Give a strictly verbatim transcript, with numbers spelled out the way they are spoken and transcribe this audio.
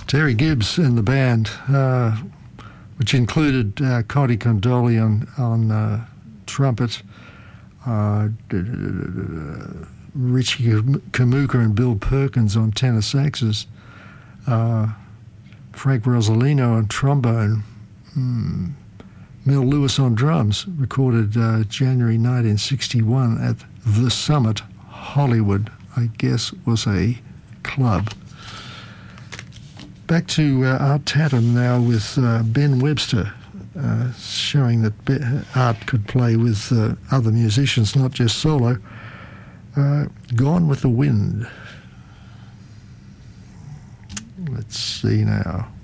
Terry Gibbs and the band, uh, which included uh, Conti Condoli on, on uh, trumpet, uh, Richie Kamuka and Bill Perkins on tenor saxes, uh, Frank Rosolino on trombone, mm, Mel Lewis on drums, recorded uh, January nineteen sixty-one at The Summit, Hollywood, I guess was a club. Back to uh, Art Tatum now with uh, Ben Webster, uh, showing that Be- Art could play with uh, other musicians, not just solo. Uh, Gone with the Wind. Let's see now.